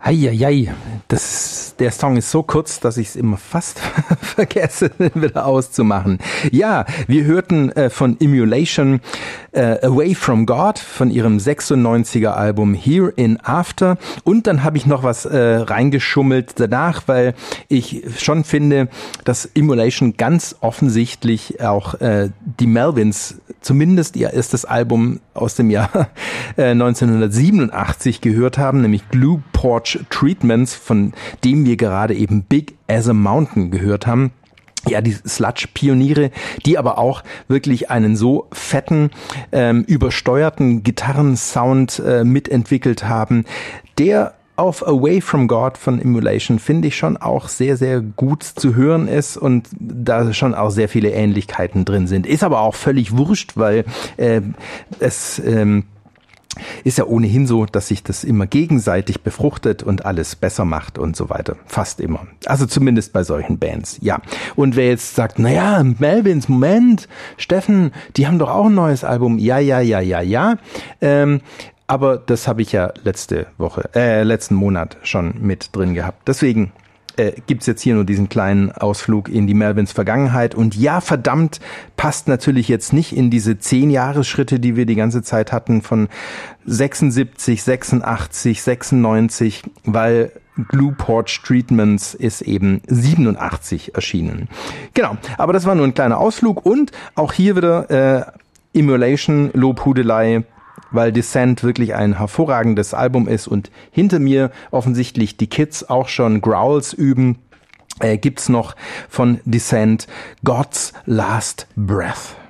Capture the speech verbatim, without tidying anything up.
Heieiei, das, der Song ist so kurz, dass ich es immer fast vergesse, wieder auszumachen. Ja, wir hörten äh, von Immolation äh, Away from God von ihrem sechsundneunziger Album Hereinafter, und dann habe ich noch was äh, reingeschummelt danach, weil ich schon finde, dass Immolation ganz offensichtlich auch äh, die Melvins, zumindest ihr erstes Album aus dem Jahr äh, neunzehnhundertsiebenundachtzig gehört haben, nämlich Glue Porch Treatments, von dem wir gerade eben Big as a Mountain gehört haben. Ja, die Sludge-Pioniere, die aber auch wirklich einen so fetten, ähm, übersteuerten Gitarrensound äh, mitentwickelt haben, der auf Away from God von Immolation, finde ich, schon auch sehr, sehr gut zu hören ist und da schon auch sehr viele Ähnlichkeiten drin sind. Ist aber auch völlig wurscht, weil äh, es ähm, ist ja ohnehin so, dass sich das immer gegenseitig befruchtet und alles besser macht und so weiter. Fast immer. Also zumindest bei solchen Bands, ja. Und wer jetzt sagt, naja, Melvins, Moment, Steffen, die haben doch auch ein neues Album. Ja, ja, ja, ja, ja. Ähm, aber das habe ich ja letzte Woche, äh, letzten Monat schon mit drin gehabt. Deswegen Äh, gibt's jetzt hier nur diesen kleinen Ausflug in die Melvins Vergangenheit. Und ja, verdammt, passt natürlich jetzt nicht in diese zehn Jahresschritte, die wir die ganze Zeit hatten, von sechsundsiebzig, sechsundachtzig, sechsundneunzig, weil Glue Porch Treatments ist eben siebenundachtzig erschienen. Genau, aber das war nur ein kleiner Ausflug und auch hier wieder äh, Immolation, Lobhudelei, weil Descent wirklich ein hervorragendes Album ist und hinter mir offensichtlich die Kids auch schon Growls üben, äh, gibt's noch von Descent God's Last Breath.